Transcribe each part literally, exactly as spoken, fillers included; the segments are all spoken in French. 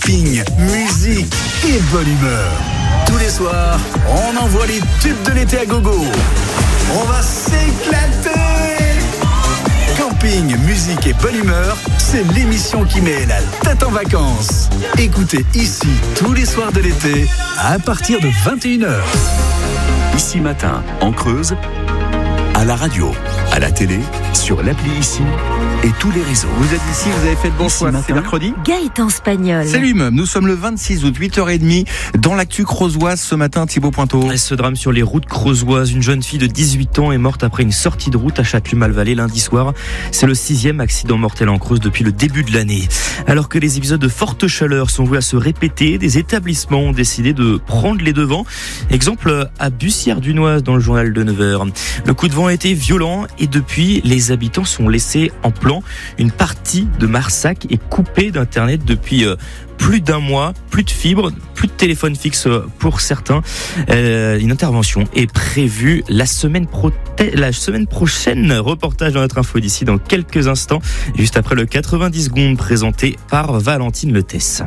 camping, musique et bonne humeur. Tous les soirs, on envoie les tubes de l'été à gogo. On va s'éclater. Camping, musique et bonne humeur, c'est l'émission qui met la tête en vacances. Écoutez ici tous les soirs de l'été à partir de vingt et une heures. Ici Matin, en Creuse, à la radio, à la télé, sur l'appli Ici et tous les réseaux. Vous êtes ici, vous avez fait le bon choix. C'est mercredi. Gaëtan Spagnol. C'est lui-même. Nous sommes le vingt-six août, huit heures trente. Dans l'actu creusoise ce matin, Thibaut Pointeau. Ce drame sur les routes creusoises. Une jeune fille de dix-huit ans est morte après une sortie de route à Châtelume-Malvalais lundi soir. C'est le sixième accident mortel en Creuse depuis le début de l'année. Alors que les épisodes de forte chaleur sont voués à se répéter, des établissements ont décidé de prendre les devants. Exemple à Bussière-Dunoise dans le journal de neuf heures. Le coup de vent a été violent et depuis, les habitants sont laissés en plan. Une partie de Marsac est coupée d'Internet depuis euh, plus d'un mois, plus de fibres, plus de téléphone fixe pour certains. Euh, une intervention est prévue la semaine, pro- la semaine prochaine. Reportage dans notre info d'ici dans quelques instants, juste après le quatre-vingt-dix secondes présenté par Valentine Letès.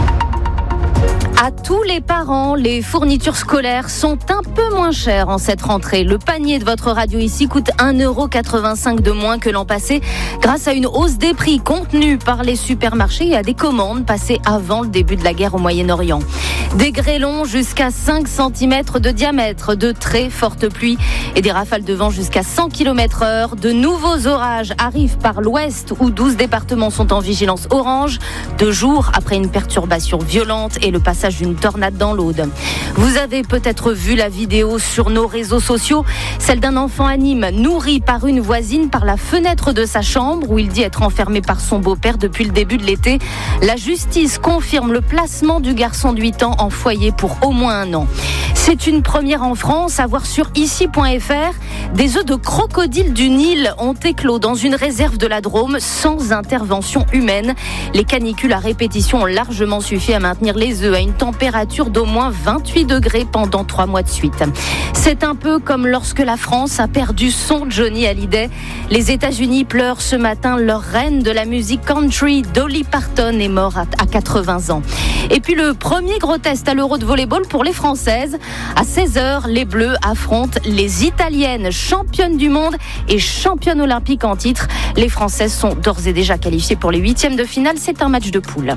À tous les parents, les fournitures scolaires sont un peu moins chères en cette rentrée. Le panier de votre radio ici coûte un euro quatre-vingt-cinq de moins que l'an passé grâce à une hausse des prix contenue par les supermarchés et à des commandes passées avant le début de la guerre au Moyen-Orient. Des grêlons jusqu'à cinq centimètres de diamètre, de très fortes pluies et des rafales de vent jusqu'à cent kilomètres heure. De nouveaux orages arrivent par l'ouest où douze départements sont en vigilance orange. Deux jours après une perturbation violente et le passage d'une tornade dans l'Aude. Vous avez peut-être vu la vidéo sur nos réseaux sociaux, celle d'un enfant à Nîmes nourri par une voisine par la fenêtre de sa chambre où il dit être enfermé par son beau-père depuis le début de l'été. La justice confirme le placement du garçon de huit ans en foyer pour au moins un an. C'est une première en France à voir sur ici point f r. Des œufs de crocodile du Nil ont éclos dans une réserve de la Drôme sans intervention humaine. Les canicules à répétition ont largement suffi à maintenir les œufs à une température d'au moins vingt-huit degrés pendant trois mois de suite. C'est un peu comme lorsque la France a perdu son Johnny Hallyday. Les États-Unis pleurent ce matin leur reine de la musique country, Dolly Parton, est morte à quatre-vingts ans. Et puis le premier gros test à l'Euro de volleyball pour les Françaises. À seize heures, les Bleus affrontent les Italiennes, championnes du monde et championnes olympiques en titre. Les Françaises sont d'ores et déjà qualifiées pour les huitièmes de finale. C'est un match de poule.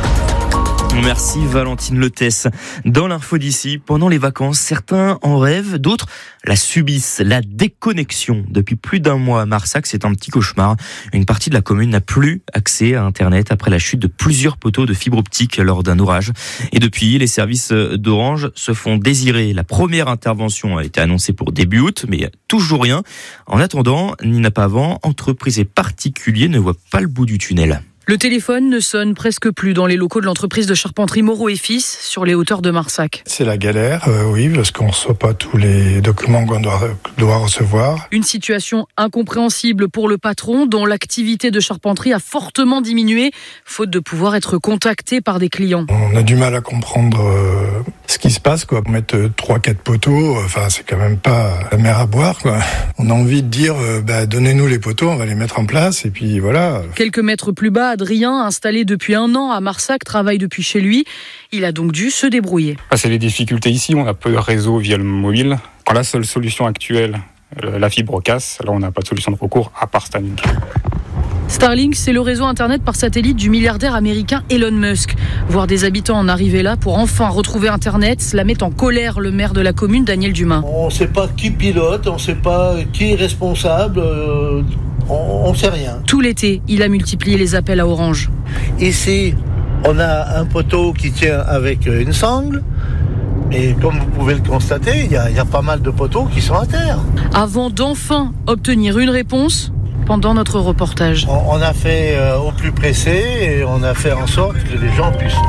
Merci Valentine Letès. Dans l'info d'ici, pendant les vacances, certains en rêvent, d'autres la subissent. La déconnexion. Depuis plus d'un mois à Marsac, c'est un petit cauchemar. Une partie de la commune n'a plus accès à Internet après la chute de plusieurs poteaux de fibre optique lors d'un orage. Et depuis, les services d'Orange se font désirer. La première intervention a été annoncée pour début août, mais toujours rien. En attendant, Nina Pavant, entreprises et particuliers ne voient pas le bout du tunnel. Le téléphone ne sonne presque plus dans les locaux de l'entreprise de charpenterie Moreau et Fils sur les hauteurs de Marsac. C'est la galère, euh, oui, parce qu'on ne reçoit pas tous les documents qu'on doit, doit recevoir. Une situation incompréhensible pour le patron dont l'activité de charpenterie a fortement diminué, faute de pouvoir être contacté par des clients. On a du mal à comprendre euh, ce qui se passe, quoi. Mettre trois quatre poteaux, enfin, c'est quand même pas la mer à boire, quoi. On a envie de dire, euh, bah, donnez-nous les poteaux, on va les mettre en place, et puis voilà. Quelques mètres plus bas, Adrien, installé depuis un an à Marsac, travaille depuis chez lui. Il a donc dû se débrouiller. Ah, c'est les difficultés ici, on a peu de réseau via le mobile. Quand la seule solution actuelle, la fibre casse, là on n'a pas de solution de recours à part Starlink. Starlink, c'est le réseau internet par satellite du milliardaire américain Elon Musk. Voir des habitants en arriver là pour enfin retrouver Internet, cela met en colère le maire de la commune, Daniel Dumas. On ne sait pas qui pilote, on ne sait pas qui est responsable, euh, on ne sait rien. Tout l'été, il a multiplié les appels à Orange. Ici, on a un poteau qui tient avec une sangle. Et comme vous pouvez le constater, il y, y a pas mal de poteaux qui sont à terre. Avant d'enfin obtenir une réponse, pendant notre reportage. On, on a fait euh, au plus pressé et on a fait en sorte que les gens puissent...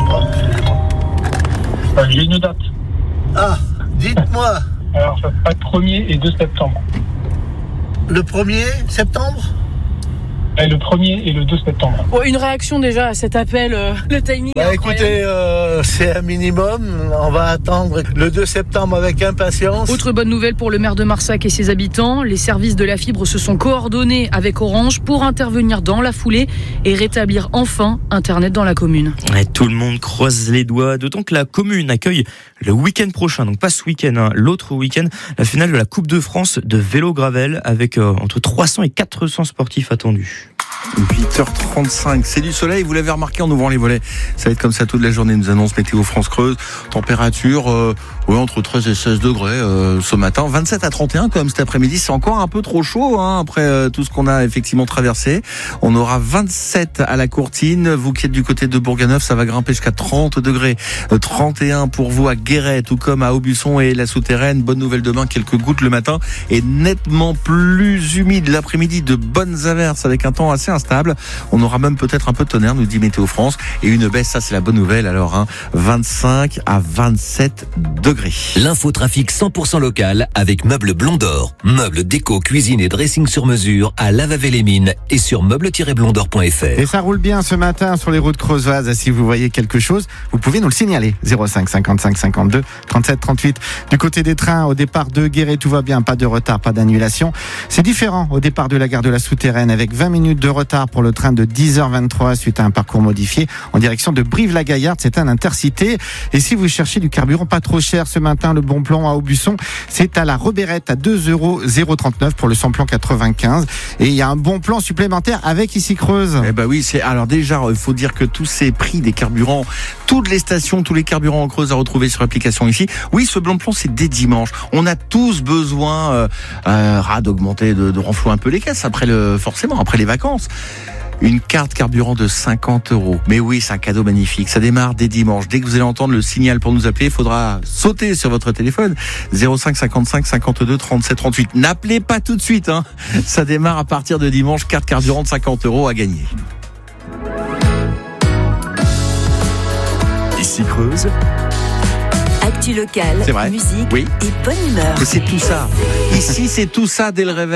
Ah, j'ai une date. Ah, dites-moi. Alors, ça sera le premier et deux septembre. Le premier septembre ? Le premier et le deux septembre. Bon, une réaction déjà à cet appel, euh, le timing. Bah, écoutez, euh, c'est un minimum. On va attendre le deux septembre avec impatience. Autre bonne nouvelle pour le maire de Marsac et ses habitants, les services de la fibre se sont coordonnés avec Orange pour intervenir dans la foulée et rétablir enfin Internet dans la commune. Ouais, tout le monde croise les doigts, d'autant que la commune accueille le week-end prochain, donc pas ce week-end, hein, l'autre week-end, la finale de la Coupe de France de vélo gravel avec euh, entre trois cents et quatre cents sportifs attendus. huit heures trente-cinq, c'est du soleil, vous l'avez remarqué en ouvrant les volets. Ça va être comme ça toute la journée, nous annonce Météo France Creuse. Température, euh, ouais, entre treize et seize degrés euh, ce matin. vingt-sept à trente et un comme cet après-midi, c'est encore un peu trop chaud hein, après euh, tout ce qu'on a effectivement traversé. On aura vingt-sept à la Courtine. Vous qui êtes du côté de Bourganeuf, ça va grimper jusqu'à trente degrés. Euh, trente et un pour vous à Guéret, tout comme à Aubusson et la Souterraine. Bonne nouvelle demain, quelques gouttes le matin et nettement plus humide l'après-midi. De bonnes averses avec un temps assez instable. On aura même peut-être un peu de tonnerre, nous dit Météo France, et une baisse, ça c'est la bonne nouvelle, alors hein, vingt-cinq à vingt-sept degrés. L'infotrafic cent pour cent local avec Meubles Blondor. Meubles, déco, cuisine et dressing sur mesure à Lavavel-les-Mines et sur meubles tiret blondor point f r. Et ça roule bien ce matin sur les routes creusoises. Si vous voyez quelque chose, vous pouvez nous le signaler. zéro cinq cinquante-cinq cinquante-deux trente-sept trente-huit. Du côté des trains, au départ de Guéret, tout va bien, pas de retard, pas d'annulation. C'est différent au départ de la gare de la Souterraine avec vingt minutes de retard pour le train de dix heures vingt-trois suite à un parcours modifié en direction de Brive-la-Gaillarde. C'est un intercité. Et si vous cherchez du carburant pas trop cher ce matin, le bon plan à Aubusson, c'est à la Reberette à deux euros zéro trente-neuf pour le samplon quatre-vingt-quinze. Et il y a un bon plan supplémentaire avec ici Creuse. Eh ben oui, c'est alors déjà il faut dire que tous ces prix des carburants, toutes les stations, tous les carburants en Creuse à retrouver sur l'application ici. Oui, ce bon plan c'est dès dimanche. On a tous besoin euh, euh, d'augmenter, de, de renflouer un peu les caisses après le forcément après les vacances. Une carte carburant de cinquante euros. Mais oui, c'est un cadeau magnifique. Ça démarre dès dimanche. Dès que vous allez entendre le signal pour nous appeler, il faudra sauter sur votre téléphone. zéro cinq cinquante-cinq cinquante-deux trente-sept trente-huit. N'appelez pas tout de suite, hein. Ça démarre à partir de dimanche. Carte carburant de cinquante euros à gagner. Ici Creuse. Actu locale, musique oui. et bonne humeur. Et c'est tout ça. Ici, c'est tout ça dès le réveil.